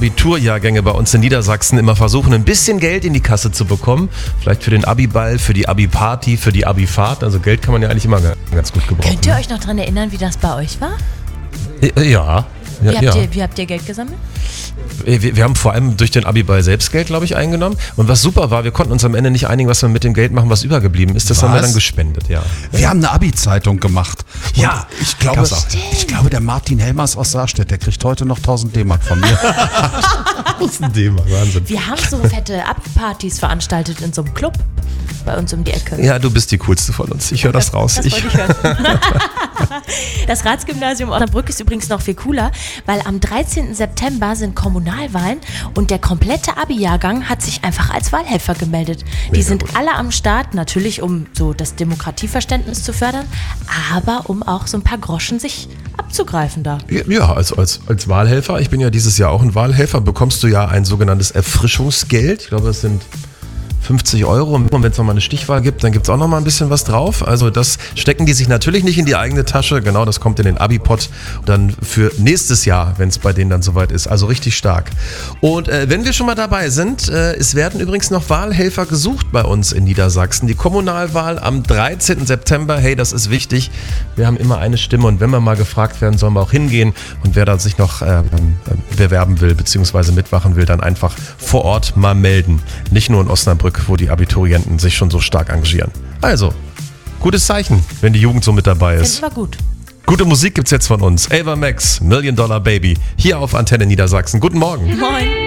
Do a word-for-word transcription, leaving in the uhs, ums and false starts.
Abiturjahrgänge bei uns in Niedersachsen immer versuchen, ein bisschen Geld in die Kasse zu bekommen. Vielleicht für den Abiball, für die Abi-Party, für die Abi-Fahrt. Also Geld kann man ja eigentlich immer ganz gut gebrauchen. Könnt ihr euch noch daran erinnern, wie das bei euch war? Ja. ja wie, habt ja. ihr, wie habt ihr Geld gesammelt? Wir, wir haben vor allem durch den Abiball selbst Geld, glaube ich, eingenommen. Und was super war, wir konnten uns am Ende nicht einigen, was wir mit dem Geld machen, was übergeblieben ist. Das Was? haben wir dann gespendet, ja. Wir haben eine Abi-Zeitung gemacht. Und Ja, ich glaube, ich glaube, der Martin Helmers aus Saarstedt, der kriegt heute noch tausend D-Mark von mir. tausend D-Mark, Wahnsinn. Wir haben so fette Abi-Partys veranstaltet in so einem Club bei uns um die Ecke. Ja, du bist die coolste von uns. Ich höre das, das raus. Das wollte ich hören. Das Ratsgymnasium Osnabrück ist übrigens noch viel cooler, weil am dreizehnten September sind Kommunalwahlen und der komplette Abi-Jahrgang hat sich einfach als Wahlhelfer gemeldet. Die Mega sind gut. alle am Start, natürlich um so das Demokratieverständnis zu fördern, aber um auch so ein paar Groschen sich abzugreifen da. Ja, als, als, als Wahlhelfer, ich bin ja dieses Jahr auch ein Wahlhelfer, bekommst du ja ein sogenanntes Erfrischungsgeld. Ich glaube, es sind fünfzig Euro. Und wenn es nochmal eine Stichwahl gibt, dann gibt es auch nochmal ein bisschen was drauf. Also das stecken die sich natürlich nicht in die eigene Tasche. Genau, das kommt in den Abi-Pot dann für nächstes Jahr, wenn es bei denen dann soweit ist. Also richtig stark. Und äh, wenn wir schon mal dabei sind, äh, es werden übrigens noch Wahlhelfer gesucht bei uns in Niedersachsen. Die Kommunalwahl am dreizehnten September. Hey, das ist wichtig. Wir haben immer eine Stimme und wenn wir mal gefragt werden, sollen wir auch hingehen. Und wer da sich noch äh, bewerben will, beziehungsweise mitmachen will, dann einfach vor Ort mal melden. Nicht nur in Osnabrück, wo die Abiturienten sich schon so stark engagieren. Also, gutes Zeichen, wenn die Jugend so mit dabei ist. Finden wir gut. Gute Musik gibt's jetzt von uns. Ava Max, Million Dollar Baby, hier auf Antenne Niedersachsen. Guten Morgen. Moin.